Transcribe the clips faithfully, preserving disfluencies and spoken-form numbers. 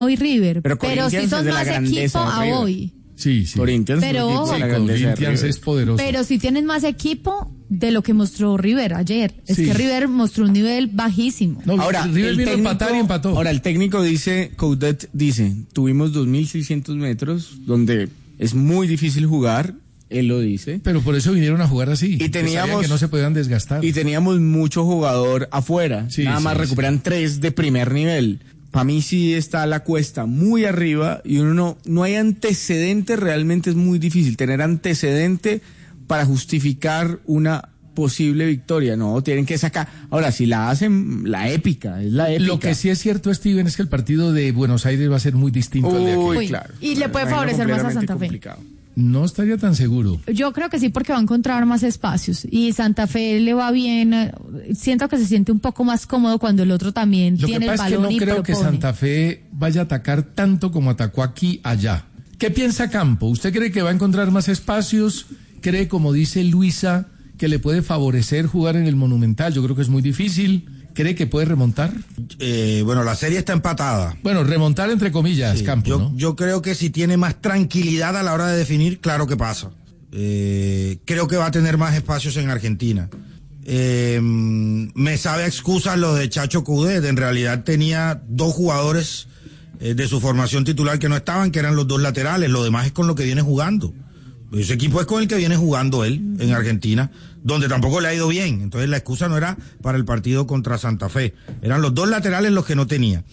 hoy River, pero, pero sí son más equipo a hoy. Sí, sí. Corinthians, pero sí, Corinthians es poderoso. Pero sí tienen más equipo de lo que mostró River ayer. Es sí. que River mostró un nivel bajísimo. No, ahora, River vino a empatar y empató. Ahora, el técnico dice, Coudet dice, tuvimos dos mil seiscientos metros, donde es muy difícil jugar, él lo dice. Pero por eso vinieron a jugar así. Y teníamos que no se podían desgastar. Y teníamos mucho jugador afuera. Sí, Nada sí, más sí. recuperan tres de primer nivel. Para mí sí está la cuesta muy arriba y uno no, no hay antecedentes, realmente es muy difícil tener antecedente para justificar una posible victoria, no, tienen que sacar, ahora si la hacen, la épica, es la épica. Lo que sí es cierto, Steven, es que el partido de Buenos Aires va a ser muy distinto Uy, al de aquí. Uy, claro. Y le puede favorecer más a Santa Fe. Complicado. No estaría tan seguro. Yo creo que sí, porque va a encontrar más espacios y Santa Fe le va bien. Siento que se siente un poco más cómodo cuando el otro también Lo tiene el balón y Lo que pasa es que no creo propone. que Santa Fe vaya a atacar tanto como atacó aquí allá. ¿Qué piensa Campo? ¿Usted cree que va a encontrar más espacios? ¿Cree, como dice Luisa, que le puede favorecer jugar en el Monumental? Yo creo que es muy difícil. ¿Cree que puede remontar? Eh, bueno, la serie está empatada. Bueno, remontar entre comillas, sí, Campo, yo, ¿no? Yo creo que si tiene más tranquilidad a la hora de definir, claro que pasa. Eh, creo que va a tener más espacios en Argentina. Eh, me sabe a excusas lo de Chacho Coudet. En realidad tenía dos jugadores eh, de su formación titular que no estaban, que eran los dos laterales. Lo demás es con lo que viene jugando. Ese equipo es con el que viene jugando él en Argentina, donde tampoco le ha ido bien. Entonces la excusa no era para el partido contra Santa Fe. Eran los dos laterales los que no tenía.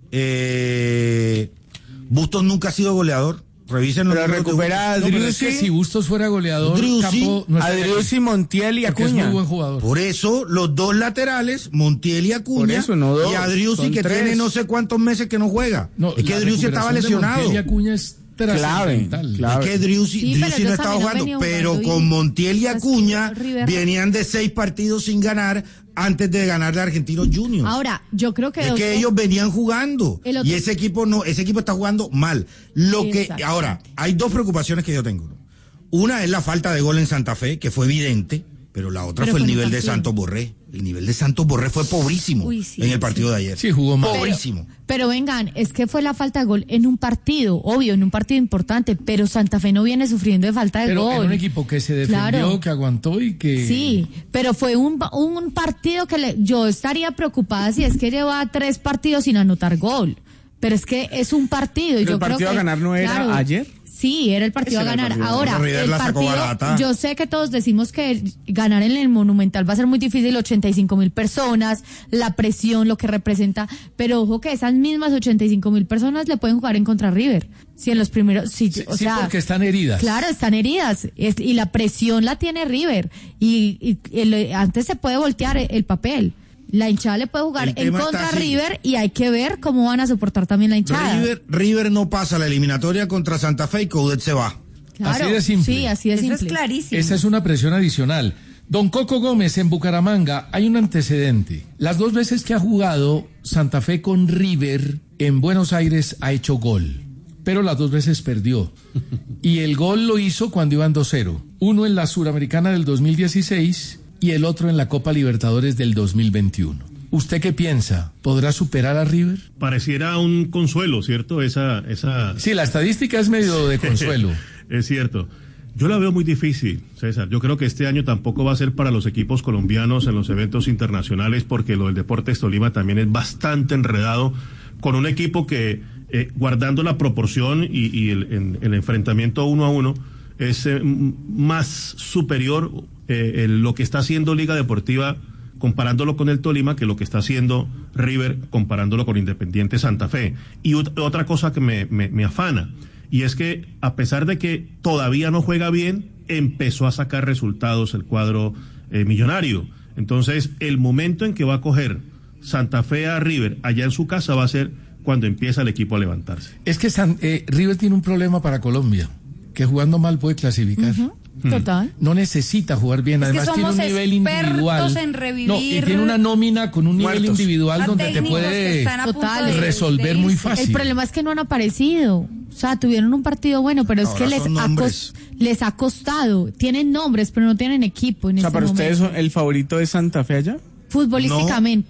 Eh, Bustos nunca ha sido goleador. Revisen los Pero recupera a no, Driussi. es que si Bustos fuera goleador, Driussi, Campo no a Driussi, Montiel y Acuña. Es muy buen jugador. Por eso, los dos laterales, Montiel y Acuña, Por eso, no dos, y a Driussi, que tres. tiene no sé cuántos meses que no juega. No, es que Driussi estaba lesionado. Montiel y Acuña es Clave, clave. Es que Driussi, Sí, Driussi no estaba jugando, pero con Montiel y Acuña venían de seis partidos sin ganar antes de ganar de Argentinos Juniors. Ahora, yo creo que es que ellos venían jugando otro... y ese equipo no, ese equipo está jugando mal. Lo que ahora hay dos preocupaciones que yo tengo. Una es la falta de gol en Santa Fe, que fue evidente, pero la otra pero fue el nivel de Santos Borré. El nivel de Santos Borré fue pobrísimo Uy, sí, en el partido sí. de ayer. Sí, jugó mal. Pobrísimo. Pero, pero vengan, es que fue la falta de gol en un partido, obvio, en un partido importante, pero Santa Fe no viene sufriendo de falta de pero gol. Pero en un equipo que se defendió, claro. que aguantó y que... Sí, pero fue un, un partido que le, yo estaría preocupada si es que lleva tres partidos sin anotar gol. Pero es que es un partido. Y pero yo el partido creo que, a ganar no era claro, ayer. Sí, era el partido a ganar. Partido. Ahora, no, el partido, yo sé que todos decimos que ganar en el Monumental va a ser muy difícil, ochenta y cinco mil personas, la presión, lo que representa, pero ojo que esas mismas ochenta y cinco mil personas le pueden jugar en contra River. Si en los primeros, si, sí, o sí, sea, porque están heridas. Claro, están heridas, es, y la presión la tiene River, y, y el, antes se puede voltear el, el papel. La hinchada le puede jugar en contra River y hay que ver cómo van a soportar también la hinchada. River, River no pasa la eliminatoria contra Santa Fe y Coudet se va. Claro, así de simple. Sí, así de Eso simple. es clarísimo. Esa es una presión adicional. Don Coco Gómez en Bucaramanga, hay un antecedente. Las dos veces que ha jugado Santa Fe con River en Buenos Aires ha hecho gol, pero las dos veces perdió. Y el gol lo hizo cuando iban dos cero. Uno en la Suramericana del dos mil dieciséis y el otro en la Copa Libertadores del dos mil veintiuno. ¿Usted qué piensa? ¿Podrá superar a River? Pareciera un consuelo, ¿cierto? Esa, esa... Sí, la estadística es medio de consuelo. Es cierto. Yo la veo muy difícil, César. Yo creo que este año tampoco va a ser para los equipos colombianos en los eventos internacionales, porque lo del Deportes Tolima también es bastante enredado, con un equipo que, eh, guardando la proporción y, y el, en, el enfrentamiento uno a uno, es eh, más superior eh, el, lo que está haciendo Liga Deportiva comparándolo con el Tolima que lo que está haciendo River comparándolo con Independiente Santa Fe. Y ut- otra cosa que me, me, me afana, y es que a pesar de que todavía no juega bien, empezó a sacar resultados el cuadro eh, millonario. Entonces, el momento en que va a coger Santa Fe a River allá en su casa va a ser cuando empieza el equipo a levantarse. Es que San, eh, River tiene un problema para Colombia, que jugando mal puede clasificar. Uh-huh. Total. No necesita jugar bien, es además tiene un nivel individual. En revivir no, y tiene una nómina con un nivel muertos. individual donde te puede Total, de, resolver de muy fácil. El problema es que no han aparecido. O sea, tuvieron un partido bueno, pero es Ahora que les ha, cos- les ha costado. Tienen nombres, pero no tienen equipo en O sea, este para momento. ustedes el favorito es Santa Fe allá. Futbolísticamente.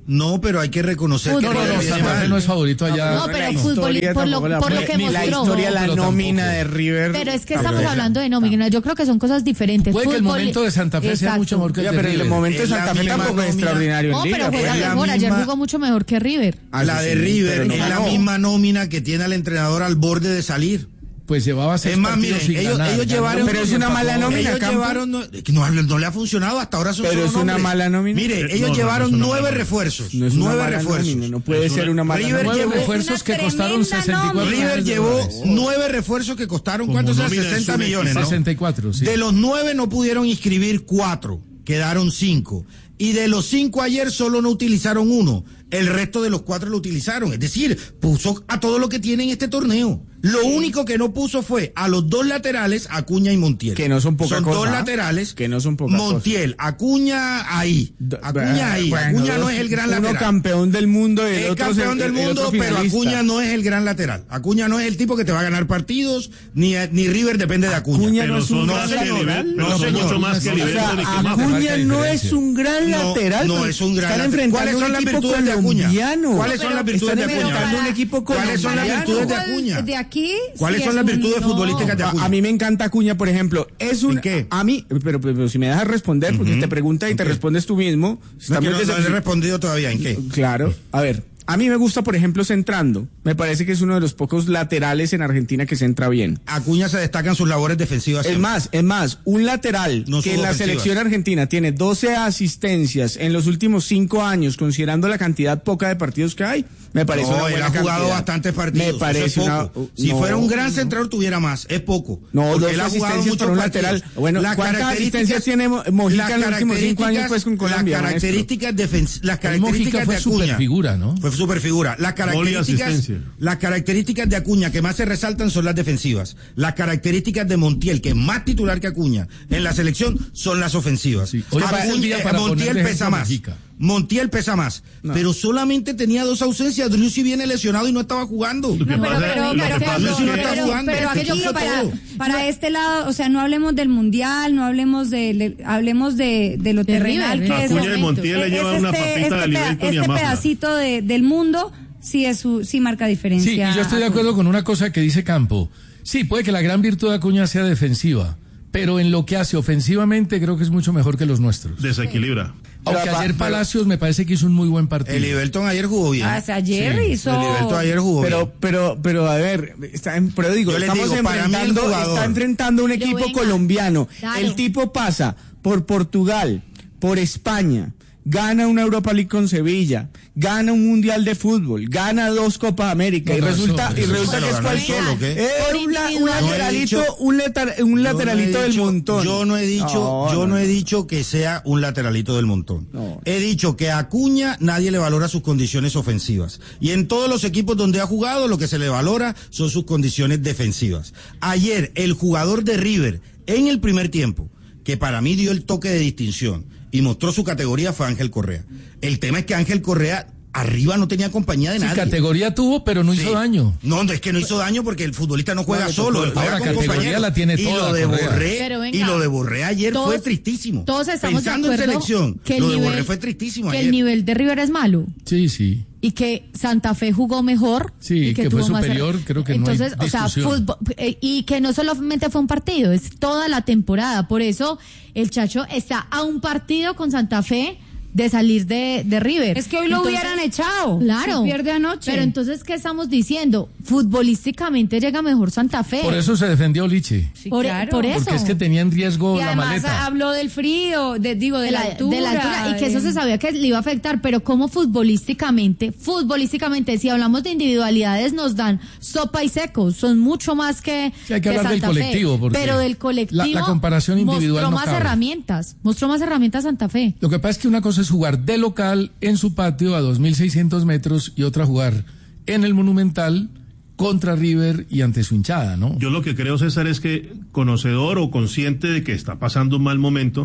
No, pero hay que reconocer Fútbol. que No, no, no, Santa Fe no es favorito allá. No, pero el fútbol, por lo, por lo que ni la mostró. historia, la Pero nómina tampoco. de River. Pero es que tampoco. estamos hablando de nómina, yo creo que son cosas diferentes. Puede que el Fútbol- momento de Santa Fe sea Exacto. mucho mejor que el Ya, de pero el River. momento de Es la Santa Fe misma tampoco es nómina. extraordinario No, en Liga. pero juega pues, la mejor, ayer misma- jugó mucho mejor que River. Ah, la sí, de sí, River pero no es la ganó. misma nómina que tiene al entrenador al borde de salir. Pues llevaba seis Es más, partidos miren, sin ellos, ganar. ellos Ganó llevaron... Pero es una mala nómina, Ellos Campo. llevaron... No, no, no le ha funcionado, hasta ahora son Pero solo es una nombres. mala nómina. Mire, Eh, ellos no, no, llevaron no es una nueve mala refuerzos. No es una nueve mala refuerzos. nómina, no puede Es ser una- una mala River nómina. Nueve llevó refuerzos que una costaron tremenda sesenta y cuatro nómina. River millones de llevó dólares. nueve refuerzos que costaron, Como ¿cuántos eran? nómina de sesenta su millones, ¿no? sesenta y cuatro, sí. De los nueve no pudieron inscribir cuatro, quedaron cinco. Y de los cinco ayer solo no utilizaron uno. El resto de los cuatro lo utilizaron. Es decir, puso a todo lo que tiene en este torneo. Lo único que no puso fue a los dos laterales, Acuña y Montiel. Que no son poca Son cosa, dos ¿ah? laterales. Que no son poca Montiel, Acuña ahí. Acuña ahí. Bueno, Acuña no es el gran uno lateral. campeón del mundo y el Es otro campeón el- del el mundo, otro pero finalista. Acuña no es el gran lateral. Acuña no es el tipo que te va a ganar partidos, ni, ni River depende de Acuña. Acuña Pero no es son un más gran que lateral. Liber- pero No, son señor. mucho más que O O Liberto sea, ni que Acuña- Mafra. Acuña no diferencia. es un gran No, lateral. no porque es un gran están lateral. enfrentando ¿Cuáles son un las equipo virtudes de Acuña? colombiano. ¿Cuáles son las virtudes Están de Acuña? enfrentando un equipo ¿Cuáles son las colombiano. virtudes de Fútbol Acuña? de aquí. ¿Cuáles sí son es las un- virtudes no. futbolísticas de Acuña? A, a mí me encanta Acuña, por ejemplo. Es un. ¿En qué? A mí, pero, pero, pero si me dejas responder, porque te pregunta y ¿En te qué? respondes tú mismo. No, es estamos que no, no desde- he respondido todavía. ¿En qué? Claro. A ver, a mí me gusta, por ejemplo, centrando. Me parece que es uno de los pocos laterales en Argentina que centra bien. Acuña se destaca en sus labores defensivas. Es siempre. más, es más, un lateral No que son en la ofensivas. selección argentina tiene doce asistencias en los últimos cinco años, considerando la cantidad poca de partidos que hay, me parece No, una él buena ha jugado cantidad. bastantes partidos. Me eso parece es poco. una- Si no, fuera un gran no. centrador tuviera más, es poco. No, Porque dos él ha jugado asistencias muchos para un partidos. lateral. Bueno, Las ¿cuántas características- asistencias tiene Mo- Mojica las en los últimos cinco años, características- pues, con Colombia, Las características, defen- las El Mojica características fue de Acuña. superfigura, ¿no? Fue superfigura. Las características, asistencia. las características de Acuña que más se resaltan son las defensivas. Las características de Montiel, que es más titular que Acuña en la selección, son las ofensivas. Sí. Hoy Acuña- es el día para Montiel ponerle pesa ejemplo a más. Mojica. Montiel pesa más, pero solamente tenía dos ausencias. Driussi viene lesionado y no estaba jugando. Lo que No, pero, pasa- pero, lo que pero, pasa pero, es si no que- está pero, jugando, pero es que aquí hizo para, todo. para este lado, o sea, no hablemos del mundial, no hablemos de, de- hablemos de, de lo De terrenal River, que es, Acuña y Montiel le es llevan una este, papita este, de peda- Liberto ni a este Mafra. pedacito de, del mundo sí es su, sí marca diferencia. Sí, y yo estoy de acuerdo con una cosa que dice Campo. Sí, puede que la gran virtud de Acuña sea defensiva, pero en lo que hace ofensivamente creo que es mucho mejor que los nuestros. Desequilibra. Aunque Pero, ayer pero- Palacios me parece que hizo un muy buen partido. El Everton ayer jugó bien. Ah, o sea, ayer Sí. hizo. El Everton ayer jugó bien. Pero, pero, pero, a ver, está en, pero digo, Yo les estamos digo, para mí el enfrentando, jugador- está enfrentando un Pero equipo venga, colombiano. claro. El tipo pasa por Portugal, por España, gana una Europa League con Sevilla, gana un Mundial de Fútbol, gana dos Copas América No, y no, resulta, eso- y eso resulta se lo que es ganó él cualquiera. solo, ¿qué? Eh, Por un, la- un individual. lateralito, Yo no he dicho- un, letar- un Yo no he lateralito del dicho- montón. Yo no he dicho, No, yo no, no he no. dicho que sea un lateralito del montón. No. He dicho que a Acuña nadie le valora sus condiciones ofensivas. Y en todos los equipos donde ha jugado, lo que se le valora son sus condiciones defensivas. Ayer, el jugador de River, en el primer tiempo, que para mí dio el toque de distinción y mostró su categoría, fue Ángel Correa. El tema es que Ángel Correa arriba no tenía compañía de Sí, nadie. categoría tuvo, pero no Sí. hizo daño. No, no, es que no hizo daño porque el futbolista no juega No, solo, ahora él juega con categoría compañeros. la tiene y toda, lo de Correa. Borré, Pero venga, y lo de Borré ayer todos- fue tristísimo. Todos estamos Pensando de en acuerdo selección, que el lo de nivel, Borré fue tristísimo que ayer. el nivel de River es malo Sí, sí. y que Santa Fe jugó mejor. Sí, y que tuvo fue más- superior, creo que no hay Entonces, o sea, discusión. fútbol, eh, y que no solamente fue un partido, es toda la temporada. Por eso el Chacho está a un partido con Santa Fe de salir de, de River. Es que hoy lo Entonces, hubieran echado. Claro. Se pierde anoche. Pero entonces, ¿qué estamos diciendo? Futbolísticamente llega mejor Santa Fe. Por eso se defendió Liche. Sí, por, claro. por eso. Porque es que tenía en riesgo Y la además maleta. habló del frío, de, digo, de, de la, la, altura. de la altura, y que eso de- se sabía que le iba a afectar, pero como futbolísticamente, futbolísticamente, si hablamos de individualidades, nos dan sopa y secos, son mucho más que, Sí, hay que hablar del Santa Fe. colectivo, porque pero del colectivo la- la comparación individual mostró no más cabe. herramientas, mostró más herramientas Santa Fe. Lo que pasa es que una cosa es jugar de local en su patio a dos mil seiscientos metros y otra jugar en el Monumental contra River y ante su hinchada, ¿no? Yo lo que creo, César, es que conocedor o consciente de que está pasando un mal momento,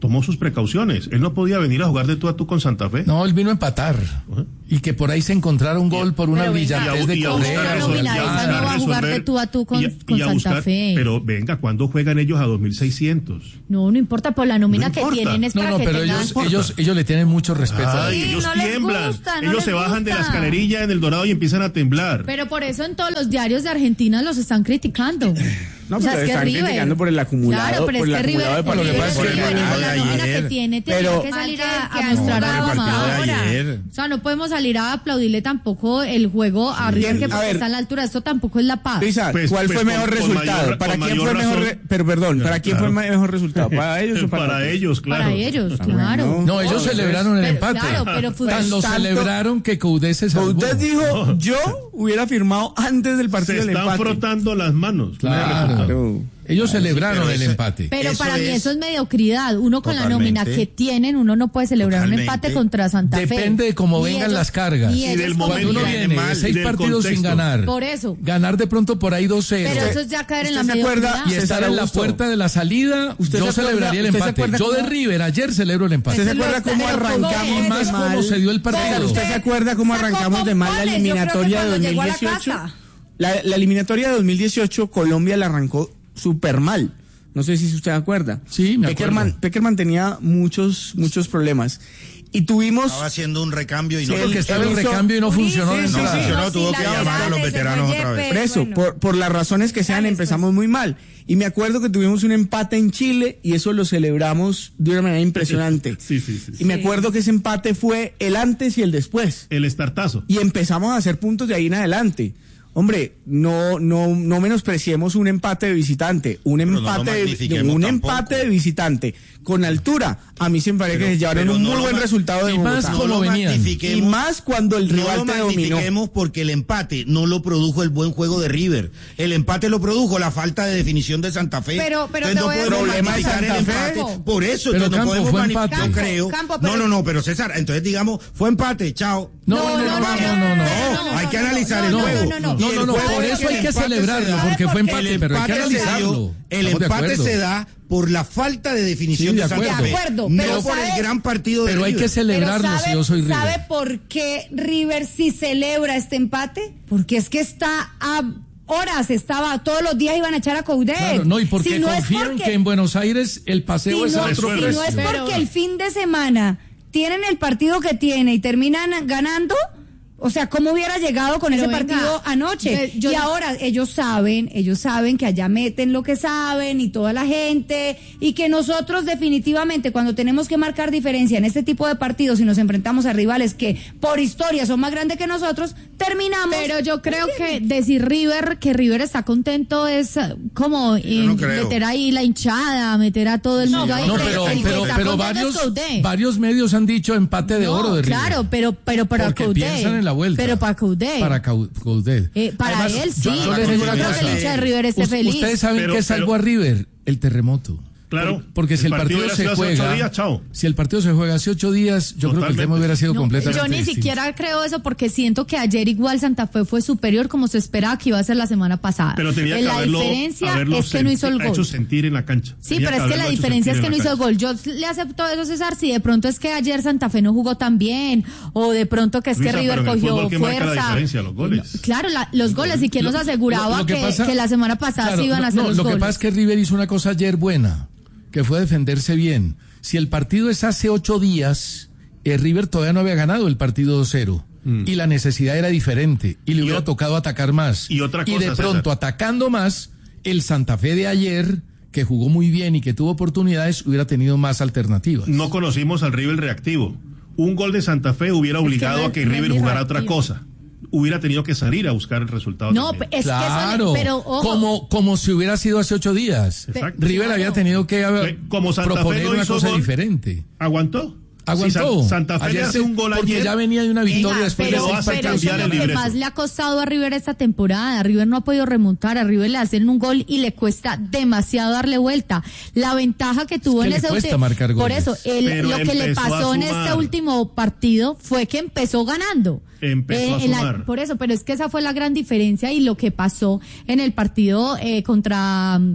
tomó sus precauciones. Él no podía venir a jugar de tú a tú con Santa Fe. No, él vino a empatar. Uh-huh. Y que por ahí se encontrara un gol por una brillantez de Correa. No, mira, esa no va a jugar de tú a tú con, y, con y a Santa buscar, Fe. Pero venga, ¿cuándo juegan ellos a dos mil seiscientos? No, no importa, por la nómina no que tienen es no, para no, que pero tengan... ellos, ellos, ellos le tienen mucho respeto. Ay, sí, ellos no tiemblan. Gusta, no ellos se bajan gusta. de la escalerilla en el Dorado y empiezan a temblar. Pero por eso en todos los diarios de Argentina los están criticando. No, o sea, pero es que están River, criticando por el acumulado, claro, pero por es el que acumulado River, de lo que pasa es que River, River, con la nómina ayer, que tiene, tiene pero, que salir a, que a mostrar no, algo el más. partido de ayer. O sea, no podemos salir a aplaudirle tampoco el juego a River, que porque está en la altura. Esto tampoco es la paz. Luisa, Pues, ¿cuál pues, fue con, mejor con resultado? mayor, ¿Para quién fue razón, mejor? Re- pero perdón, ¿para quién claro. fue mejor resultado? ¿Para ellos o para, para otros? ellos, claro. Para ellos, Ah, claro. bueno. No, ellos No, celebraron el pero, empate. Claro, pero Tan lo tanto- celebraron que Coudet se salvó. Usted dijo, yo hubiera firmado antes del partido Se del están empate. frotando las manos. Claro. Claro. Ellos celebraron pero el ese- empate. Pero Eso para mí es- eso es mediocridad. Uno con Totalmente. la nómina que tienen, uno no puede celebrar un Totalmente. empate contra Santa Fe. Depende de cómo Ni vengan ellos- las cargas. ni Y ellos del como momento. Cuando uno digan. viene mal, de seis del partidos sin contexto. ganar, Por eso. ganar de pronto por ahí dos cero Pero eso es ya caer en la ¿Usted se acuerda? mediocridad. y estar César en la Augusto. puerta de la salida, ¿Usted yo se acuerda- celebraría el usted se empate. acuerda Yo de cómo- River ayer celebro el empate. ¿Usted se Eso acuerda lo cómo está- pero arrancamos ¿cómo Y más es? mal? cómo se dio el César, partido. ¿usted se acuerda cómo Sacó arrancamos de mal la goles, yo creo que eliminatoria de cuando llegó a la dos mil dieciocho? casa. La, la eliminatoria de dos mil dieciocho, Colombia la arrancó súper mal. No sé si usted se acuerda. Sí, me Peckerman, acuerdo. Peckerman tenía muchos, muchos problemas. Y tuvimos... Estaba haciendo un recambio y no Sí, Porque él- estaba él en hizo- recambio y no funcionó sí, de sí, entrada. sí. no, tuvo sí, que la llamar a los verdad, veteranos se fue otra vez. Yepes, Por eso, bueno. por, por las razones que sean, Dale, empezamos pues. muy mal. Y me acuerdo que tuvimos un empate en Chile y eso lo celebramos de una manera impresionante. Sí, sí, sí. Y me acuerdo que ese empate fue el antes y el después. El estartazo. Y empezamos a hacer puntos de ahí en adelante. Hombre, no, no, no menospreciemos un empate de visitante, un Pero no lo empate, de, magnifiquemos un tampoco. empate de visitante con altura. A mí se me parece Pero- que se llevaron pero un no muy lo buen ma- resultado de y más Bogotá. como No lo venían. magnifiquemos. Y más cuando el No rival lo te dominó. magnifiquemos porque el empate no lo produjo el buen juego de River. El empate lo produjo la falta de definición de Santa Fe. Pero- pero Entonces te no voy a podemos decir- magnificar el Problema de empate. Santa Fe. Por eso, Pero, entonces no Campo, podemos fue magnificar. empate. Yo Campo, creo. Campo, pero- No, no, no, pero César, entonces digamos, fue empate, chao. No, No, no, no, no, no, no, no, no, No, no, hay que no, analizar no, el no, juego. no, no, No, Y no, el no, juego por es eso que hay el que empate se celebrarlo, da- porque fue el empate, pero hay que empate se dio- analizarlo. El Estamos de empate acuerdo. se da por la falta de definición Sí, de, de Santa acuerdo. Fe. De acuerdo, no pero por ¿sabe? el gran partido de Pero hay River. que celebrarlo Pero si yo soy River. ¿sabe por qué River sí celebra este empate? Porque es que está a horas, estaba todos los días iban a echar a Coudet. Claro, no, y porque Si no es confían porque- que en Buenos Aires el paseo si es no, a otro si precio. no es Pero- porque el fin de semana tienen el partido que tiene y terminan ganando, o sea, ¿cómo hubiera llegado con Pero ese venga, partido anoche? yo- yo- y ahora ellos saben, ellos saben que allá meten lo que saben y toda la gente, y que nosotros definitivamente cuando tenemos que marcar diferencia en este tipo de partidos y nos enfrentamos a rivales que por historia son más grandes que nosotros, terminamos. Pero yo creo que decir River, que River está contento es eh, como Yo no eh, creo. meter ahí la hinchada, meter a todo el mundo ahí. No, El- pero, el que pero, está pero contento varios, es Coudet. varios medios han dicho empate de No, oro de River. claro, pero, pero para Porque Coudet. piensan en la vuelta. Pero para Coudet. Para Cau- Coudet. Eh, para Además, él sí. yo- yo les digo Yo una creo cosa. que el hincha de River esté Us- feliz. Ustedes saben Pero- que salvó pero- a River el terremoto. Claro. Por- porque si el partido, hubiera se sido hace juega, ocho días, chao. si el partido se juega hace ocho días, yo creo que el Totalmente. tema hubiera sido No, completamente yo ni distinto. siquiera creo eso porque siento que ayer igual Santa Fe fue superior como se esperaba que iba a ser la semana pasada. Pero tenía Eh, que la haberlo, diferencia haberlo es que no hizo el senti- hecho gol. sentir en la cancha. Sí, Tenía pero es que la haberlo hecho diferencia es sentir que en no la hizo el cancha. gol. Yo le acepto eso, César, si de pronto es que ayer Santa Fe no jugó tan bien, o de pronto que es Luisa, que River pero en el cogió fútbol, ¿qué marca la fuerza. diferencia? Los goles. No, claro, la- los goles, y quién nos Lo- aseguraba lo- lo que, pasa- que la semana pasada claro, se iban a no, hacer no, los lo goles. que pasa es que River hizo una cosa ayer buena, que fue defenderse bien. Si el partido es hace ocho días, eh, River todavía no había ganado el partido dos cero. Mm. Y la necesidad era diferente. Y le Y hubiera o- tocado atacar más. y otra Y cosa, de pronto, César. atacando más, el Santa Fe de ayer, que jugó muy bien y que tuvo oportunidades, hubiera tenido más alternativas. No conocimos al River reactivo. Un gol de Santa Fe hubiera obligado no a es- que no es River ni jugara otra reactivo. cosa. Hubiera tenido que salir a buscar el resultado. No, también. es Claro, que eso, pero ojo, como, como si hubiera sido hace ocho días. Exacto. River Claro. había tenido que haber- Eh, como Santa Fe proponer no una hizo cosa gol, diferente. ¿Aguantó? Aguantó. Si San- Santa Fe Ayer le hace se- un gol porque ayer. ya venía de una victoria Venga, después pero, de lo seis hace pero partidos. eso cambiar es el lo que libreto. más le ha costado a River esta temporada. River no ha podido remontar, a River le hacen un gol y le cuesta demasiado darle vuelta. La ventaja que tuvo que en le ese cuesta ulti- marcar por goles. eso, el- Pero lo que le empezó pasó a en sumar. este último partido fue que empezó ganando. Empezó a en la- sumar. por eso, pero es que esa fue la gran diferencia y lo que pasó en el partido eh, contra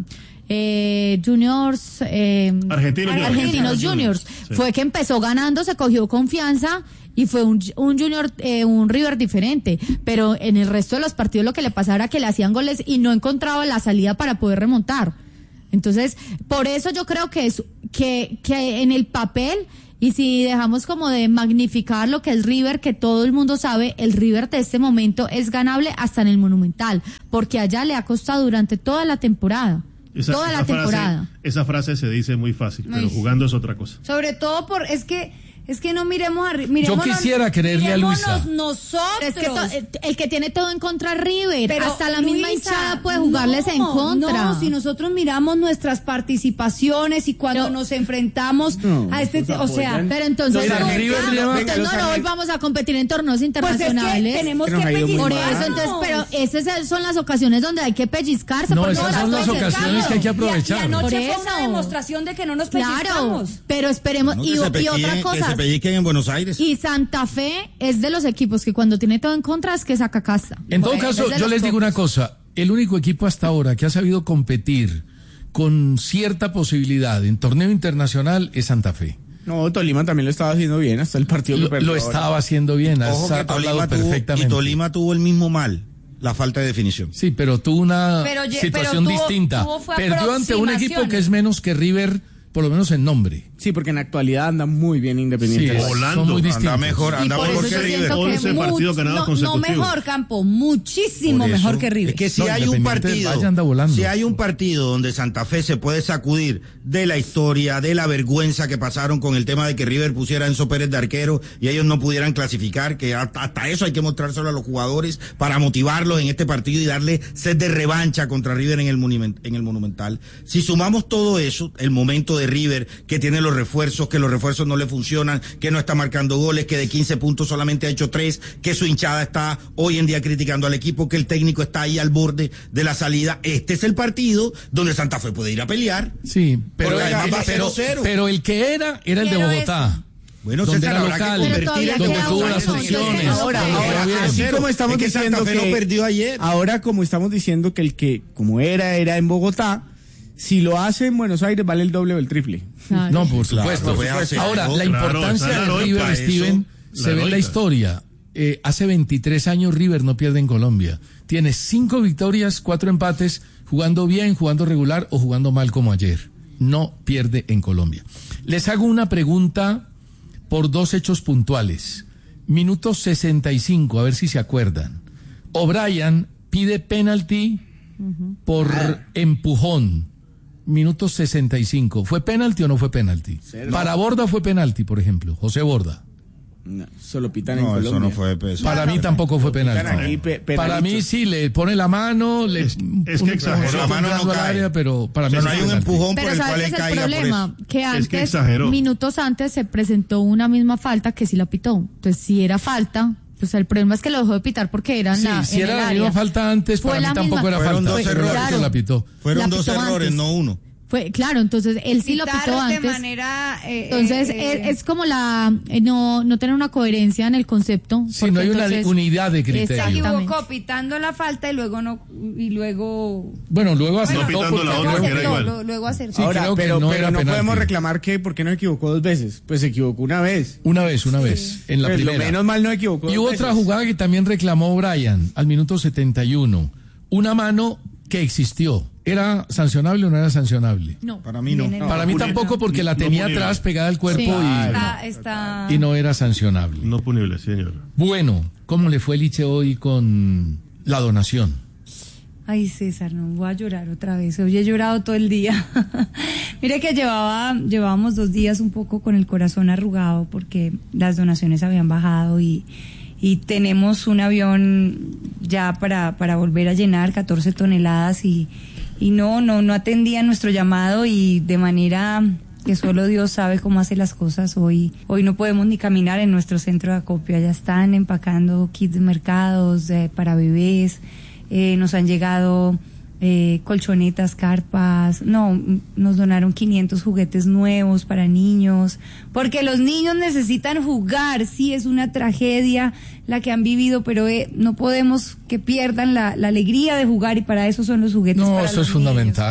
eh, Juniors, eh, Argentinos, Argentinos Juniors. Juniors, Sí. fue que empezó ganando, se cogió confianza y fue un, un Junior, eh, un River diferente, pero en el resto de los partidos lo que le pasaba era que le hacían goles y no encontraba la salida para poder remontar. Entonces, por eso yo creo que es que, que en el papel, y si dejamos como de magnificar lo que es River, que todo el mundo sabe, el River de este momento es ganable hasta en el Monumental, porque allá le ha costado durante toda la temporada. Esa, toda esa la frase, temporada. esa frase se dice muy fácil, pero Ay. jugando es otra cosa. Sobre todo por, es que, es que no miremos a miremos Yo quisiera creerle a Luisa. nosotros. Pero es que to- el que tiene todo en contra es River, Pero, hasta la misma Luisa, hinchada puede jugarles no, en contra. No, si nosotros miramos nuestras participaciones y cuando No. nos enfrentamos No, a este, los te- o sea, apoyan. Pero entonces, Mira, no, River no, lleva- entonces Venga, no, los no argen- volvamos a competir en torneos pues es que internacionales. tenemos Que que nos ha ido muy Por pellizcarnos. mal. eso, entonces, pero esas son las ocasiones donde hay que pellizcarse. No, porque esas no son las las pellizcamos. ocasiones que hay que Y, aprovechar. y anoche Por fue eso. una demostración de que no nos Claro, pellizcamos. pero esperemos, No, y, que se y pellizquen- otra que cosa. se pellizquen en Buenos Aires. Y Santa Fe es de los equipos que cuando tiene todo en contra es que saca casta. En todo Bueno, caso, es de yo los les digo pocos. una cosa, el único equipo hasta ahora que ha sabido competir con cierta posibilidad en torneo internacional es Santa Fe. No, Tolima también lo estaba haciendo bien hasta el partido que Lo, perdió lo ahora. estaba haciendo bien, has Ojo que hablado Tolima tuvo, y perfectamente. Tolima tuvo el mismo mal, la falta de definición. Sí, pero tuvo una Pero ye- situación pero tuvo- distinta. tuvo fue Perdió ante un equipo aproximaciones. que es menos que River, por lo menos en nombre. Sí, porque en actualidad anda muy bien Independiente. Sí, Volando. son muy Anda distintos. Anda mejor, Y anda por mejor eso que yo River. siento que once partidos much- ganados no, no consecutivos. mejor, Campo, muchísimo Por eso, mejor que River. Es que si No, hay un Independiente del partido, Valle anda volando. si hay un partido donde Santa Fe se puede sacudir de la historia, de la vergüenza que pasaron con el tema de que River pusiera a Enzo Pérez de arquero y ellos no pudieran clasificar, que hasta, hasta eso hay que mostrárselo a los jugadores para motivarlos en este partido y darle sed de revancha contra River en el, monument- en el Monumental. Si sumamos todo eso, el momento de River, que tiene los refuerzos, que los refuerzos no le funcionan, que no está marcando goles, que de quince puntos solamente ha hecho tres, que su hinchada está hoy en día criticando al equipo, que el técnico está ahí al borde de la salida. Este es el partido donde Santa Fe puede ir a pelear. Sí, pero, Porque el, además va pero, cero cero. pero el que era, era el de Quiero Bogotá. Bueno, donde César, era habrá que local, Pero convertir todavía en donde queda tuvo uno, las entonces, opciones. no, Ahora, donde ahora, jugó bien. así como estamos Es que diciendo Santa Fe que no perdió ayer. ahora como estamos diciendo que el que como era era en Bogotá, si lo hace en Buenos Aires vale el doble o el triple. Claro. No, por Claro, supuesto. pues hace Ahora, algo. la Claro, importancia esa es la de River, heroica, Steven, eso, se la ve en la heroica. historia. Eh, hace veintitrés años River no pierde en Colombia. Tiene cinco victorias, cuatro empates, jugando bien, jugando regular o jugando mal como ayer. No pierde en Colombia. Les hago una pregunta por dos hechos puntuales. Minuto sesenta y cinco, a ver si se acuerdan. O'Brien pide penalti por empujón. Minuto sesenta y cinco. ¿Fue penalti o no fue penalti? Cero. Para Borda fue penalti, por ejemplo. José Borda. No, solo pitan en No, Colombia. eso no fue peso. Para mí tampoco fue Pitan penalti. aquí pe- Para mí penalitos. sí, le pone la mano, le Es- es que un exageró. empujón La mano no entrando al cae. área, pero para mí Pero no sí hay fue un penalti. empujón por Pero el cual ¿sabes él qué es el caiga por problema? eso. Que Es antes, que exageró. minutos antes, se presentó una misma falta que sí la pitó. Entonces, si era falta, pues el problema es que lo dejó de pitar porque era en Sí, la, si en era el la área. misma falta antes, Fue para mí la tampoco misma. era Fueron falta. dos pero errores. el árbitro la pitó. Fueron La dos pitó errores, antes. no uno. Fue, claro, entonces él sí lo Pitar pitó de antes. manera, eh, Entonces, eh, es, es como la, eh, no, no tener una coherencia en el concepto. Sí, porque no hay una entonces- unidad de criterio. se Exactamente. equivocó pitando la falta y luego no y luego Bueno, luego acertó pitando porque la luego otra, que era acertó, igual. lo- luego acertó. Sí, Ahora, creo que pero no no, pero era no penalti. podemos reclamar que por qué no equivocó dos veces. Pues se equivocó una vez. una vez, una vez, en la Pues lo primera. menos mal no equivocó Y dos hubo otra veces. jugada que también reclamó Brian al minuto setenta y uno. Una mano que existió. ¿Era sancionable o no era sancionable? No. Para mí no. Viene- Para mí puni- tampoco porque la no tenía punible. atrás pegada al cuerpo Sí. está, está... y, y no era sancionable. No punible, señor. Bueno, ¿cómo le fue Liche hoy con la donación? Ay, César, no voy a llorar otra vez. Hoy he llorado todo el día. Mire que llevaba, llevábamos dos días un poco con el corazón arrugado porque las donaciones habían bajado y, y tenemos un avión ya para, para volver a llenar catorce toneladas y, y no, no, no atendían nuestro llamado y de manera que solo Dios sabe cómo hace las cosas. Hoy, hoy no podemos ni caminar en nuestro centro de acopio. Ya están empacando kits de mercados eh, para bebés. Eh, nos han llegado eh, colchonetas, carpas, no, m- nos donaron quinientos juguetes nuevos para niños, porque los niños necesitan jugar, sí, es una tragedia la que han vivido, pero eh, no podemos que pierdan la, la alegría de jugar y para eso son los juguetes. No, para eso los es niños. fundamental.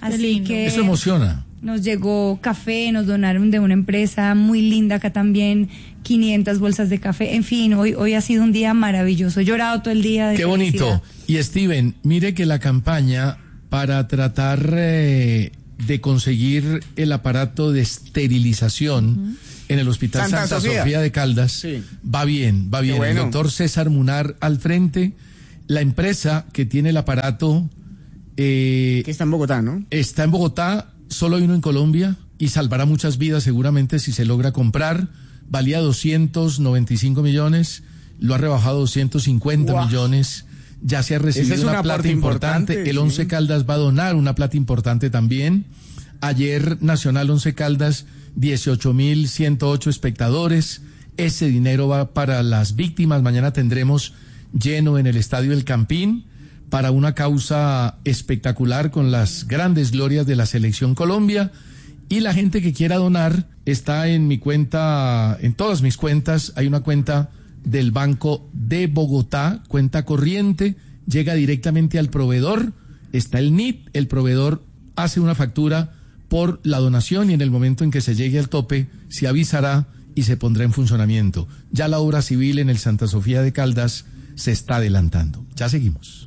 Así que eso emociona. Nos llegó café, nos donaron de una empresa muy linda acá también, quinientas bolsas de café. En fin, hoy, hoy ha sido un día maravilloso. He llorado todo el día. De Qué felicidad. bonito. Y Steven, mire que la campaña para tratar eh, de conseguir el aparato de esterilización uh-huh. en el Hospital Santa, Santa Sofía. Sofía de Caldas sí. va bien, va bien. Bueno. El doctor César Munar al frente, la empresa que tiene el aparato... Eh, que está en Bogotá, ¿no? Está en Bogotá. Solo hay uno en Colombia y salvará muchas vidas seguramente si se logra comprar. Valía doscientos noventa y cinco millones, lo ha rebajado a doscientos cincuenta wow. millones. Ya se ha recibido es una, una plata importante. importante. El Once sí. Caldas va a donar una plata importante también. Ayer Nacional Once Caldas, dieciocho mil ciento ocho espectadores. Ese dinero va para las víctimas. Mañana tendremos lleno en el Estadio El Campín para una causa espectacular con las grandes glorias de la Selección Colombia. Y la gente que quiera donar está en mi cuenta, en todas mis cuentas. Hay una cuenta del Banco de Bogotá, cuenta corriente, llega directamente al proveedor, está el N I T, el proveedor hace una factura por la donación y en el momento en que se llegue al tope se avisará y se pondrá en funcionamiento. Ya la obra civil en el Santa Sofía de Caldas se está adelantando. Ya seguimos.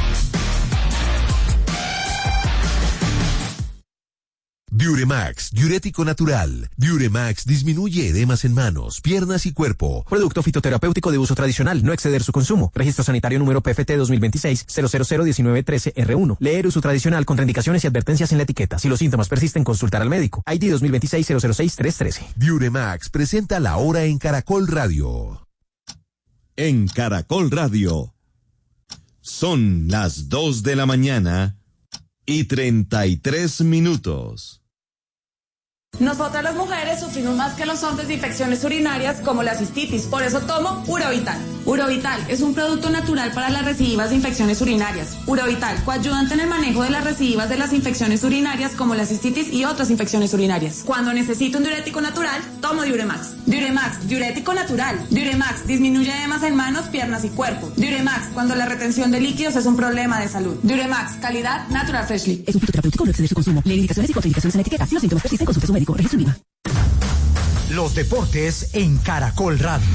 Diuremax, diurético natural. Diuremax disminuye edemas en manos, piernas y cuerpo. Producto fitoterapéutico de uso tradicional, no exceder su consumo. Registro sanitario número P F T dos mil veintiséis cero cero cero diecinueve trece R uno. Leer uso tradicional, contraindicaciones y advertencias en la etiqueta. Si los síntomas persisten, consultar al médico. I D dos mil veintiséis cero cero seis tres trece. Diuremax presenta la hora en Caracol Radio. En Caracol Radio. Son las dos de la mañana y treinta y tres minutos. Nosotras las mujeres sufrimos más que los hombres de infecciones urinarias como la cistitis, por eso tomo Urovital. Urovital es un producto natural para las recidivas de infecciones urinarias. Urovital, coayudante en el manejo de las recidivas de las infecciones urinarias como la cistitis y otras infecciones urinarias. Cuando necesito un diurético natural, tomo Diuremax. Diuremax, diurético natural. Diuremax, disminuye edemas en manos, piernas y cuerpo. Diuremax, cuando la retención de líquidos es un problema de salud. Diuremax, calidad Natural Freshly. Es un fitoterapéutico, no exceder su consumo. Lee indicaciones y contraindicaciones en la etiqueta. Si los síntomas persisten, consulte a su médico. Registro INVIMA. Los deportes en Caracol Radio.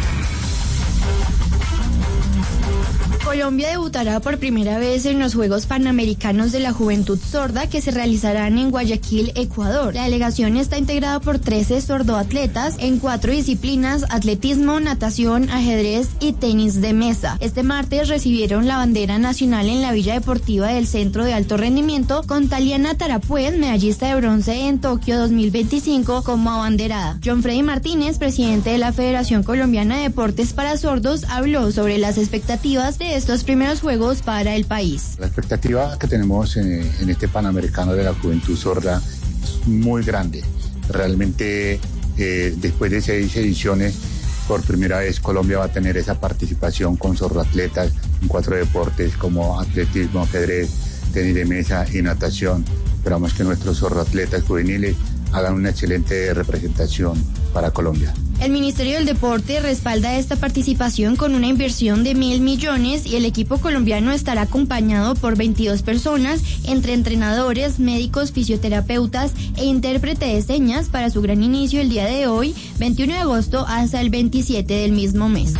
Colombia debutará por primera vez en los Juegos Panamericanos de la Juventud Sorda que se realizarán en Guayaquil, Ecuador. La delegación está integrada por trece sordoatletas en cuatro disciplinas: atletismo, natación, ajedrez y tenis de mesa. Este martes recibieron la bandera nacional en la Villa Deportiva del Centro de Alto Rendimiento con Taliana Tarapuez, medallista de bronce en Tokio dos mil veinticinco, como abanderada. John Freddy Martínez, presidente de la Federación Colombiana de Deportes para Sordos, habló sobre las expectativas de estos primeros Juegos para el país. La expectativa que tenemos en, en este Panamericano de la Juventud Sorda es muy grande. Realmente, eh, después de seis ediciones, por primera vez Colombia va a tener esa participación con sordoatletas en cuatro deportes como atletismo, ajedrez, tenis de mesa y natación. Esperamos que nuestros sordoatletas juveniles hagan una excelente representación para Colombia. El Ministerio del Deporte respalda esta participación con una inversión de mil millones y el equipo colombiano estará acompañado por veintidós personas, entre entrenadores, médicos, fisioterapeutas e intérprete de señas para su gran inicio el día de hoy, veintiuno de agosto, hasta el veintisiete del mismo mes.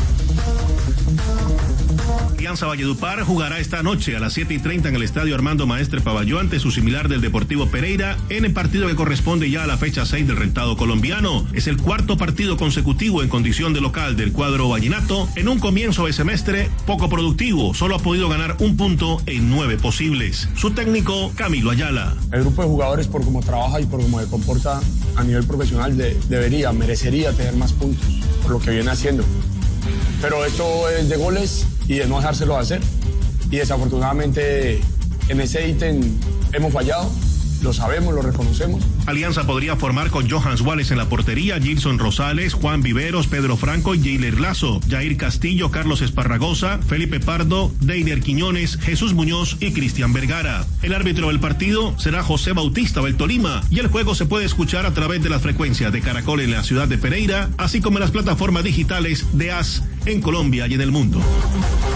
Alianza Valledupar jugará esta noche a las siete y treinta en el Estadio Armando Maestre Pavalló ante su similar del Deportivo Pereira en el partido que corresponde ya a la fecha seis del rentado colombiano. Es el cuarto partido consecutivo en condición de local del cuadro vallenato en un comienzo de semestre poco productivo. Solo ha podido ganar un punto en nueve posibles. Su técnico, Camilo Ayala. El grupo de jugadores, por cómo trabaja y por cómo se comporta a nivel profesional, de, debería, merecería tener más puntos por lo que viene haciendo. Pero esto es de goles y de no dejárselo hacer. Y desafortunadamente en ese ítem hemos fallado, lo sabemos, lo reconocemos. Alianza podría formar con Johans Wallace en la portería, Gilson Rosales, Juan Viveros, Pedro Franco y Jailer Lazo, Jair Castillo, Carlos Esparragosa, Felipe Pardo, Deiner Quiñones, Jesús Muñoz y Cristian Vergara. El árbitro del partido será José Bautista del Tolima y el juego se puede escuchar a través de las frecuencias de Caracol en la ciudad de Pereira, así como en las plataformas digitales de A S en Colombia y en el mundo.